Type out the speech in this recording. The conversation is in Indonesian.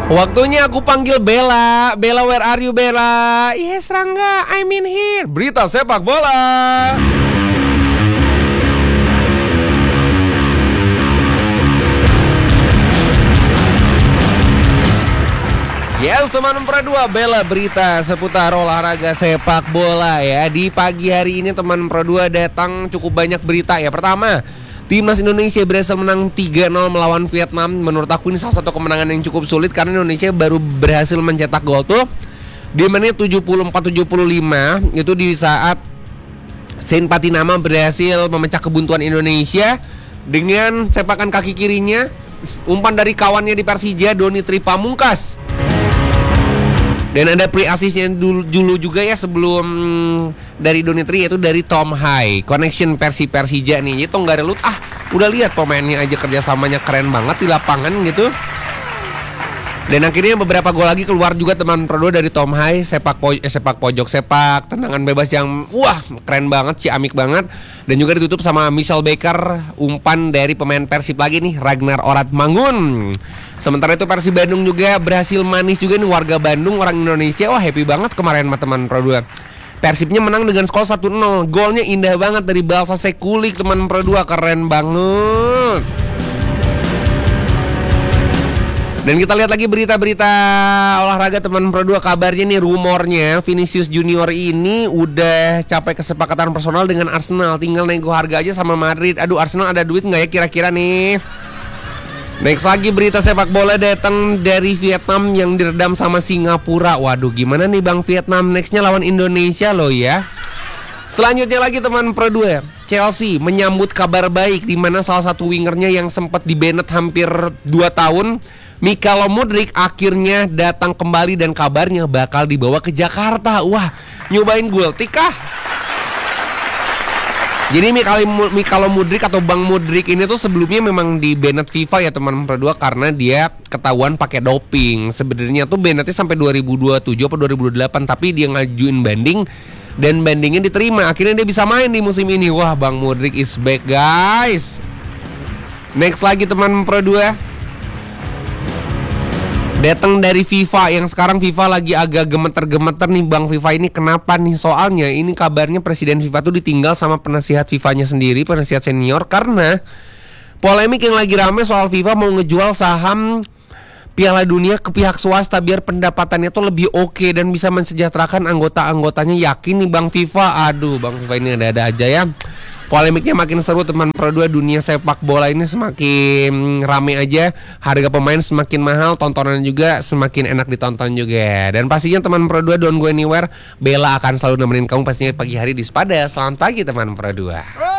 Waktunya aku panggil Bella. Bella, where are you, Bella? Yes, Rangga, I'm in here. Berita sepak bola. Yes, teman Pro 2, Bella berita seputar olahraga sepak bola ya. Di pagi hari ini teman Pro 2 datang cukup banyak berita ya. Pertama, Timnas Indonesia berhasil menang 3-0 melawan Vietnam. Menurut aku ini salah satu kemenangan yang cukup sulit karena Indonesia baru berhasil mencetak gol tuh di menit 74-75. Itu di saat Saint Patinama berhasil memecah kebuntuan Indonesia dengan sepakan kaki kirinya, umpan dari kawannya di Persija, Doni Tri Pamungkas. Dan ada pre-assist-nya dulu juga ya sebelum dari Donitri, yaitu dari Tom Hai. Connection Persija nih. Itu nggak relut. Udah lihat pemainnya aja kerjasamanya keren banget di lapangan gitu. Dan akhirnya beberapa gol lagi keluar juga teman Pro 2 dari Tom Hai. Sepak pojok, tendangan bebas yang keren banget, ciamik banget. Dan juga ditutup sama Michel Baker, umpan dari pemain Persib lagi nih, Ragnar Oratmangun. Sementara itu Persib Bandung juga berhasil manis juga nih, warga Bandung, orang Indonesia. Wah, happy banget kemarin sama teman Pro 2. Persibnya menang dengan skor 1-0. Golnya indah banget dari Balsa Sekulik teman Pro 2, keren banget. Dan kita lihat lagi berita-berita olahraga teman Pro 2. Kabarnya nih, rumornya Vinicius Junior ini udah capai kesepakatan personal dengan Arsenal. Tinggal nego harga aja sama Madrid. Aduh, Arsenal ada duit nggak ya kira-kira nih? Next lagi berita sepak bola datang dari Vietnam yang diredam sama Singapura. Waduh, gimana nih Bang Vietnam? Nextnya lawan Indonesia loh ya. Selanjutnya lagi teman Pro 2, Chelsea menyambut kabar baik di mana salah satu wingernya yang sempat di-banned hampir 2 tahun, Mikhailo Mudryk, akhirnya datang kembali dan kabarnya bakal dibawa ke Jakarta. Wah, nyobain gultik kah? Jadi Mikhailo Mudryk atau Bang Mudryk ini tuh sebelumnya memang di-banned FIFA ya teman Pro 2 karena dia ketahuan pakai doping. Sebenarnya tuh bannednya sampai 2027 atau 2028, tapi dia ngajuin banding dan bandingnya diterima. Akhirnya dia bisa main di musim ini. Wah, Bang Mudryk is back, guys. Next lagi teman Pro 2, datang dari FIFA yang sekarang FIFA lagi agak gemeter-gemeter nih Bang. FIFA ini kenapa nih? Soalnya ini kabarnya presiden FIFA tuh ditinggal sama penasihat FIFA-nya sendiri, penasihat senior, karena polemik yang lagi rame soal FIFA mau ngejual saham Piala Dunia ke pihak swasta biar pendapatannya tuh lebih oke dan bisa mensejahterakan anggota-anggotanya. Yakin nih Bang FIFA? Aduh, Bang FIFA ini ada-ada aja ya. Polemiknya makin seru teman Pro 2. Dunia sepak bola ini semakin rame aja. Harga pemain semakin mahal, tontonan juga semakin enak ditonton juga. Dan pastinya teman Pro 2, don't go anywhere. Bella akan selalu nemenin kamu pastinya pagi hari di Sepada. Selamat pagi teman Pro 2.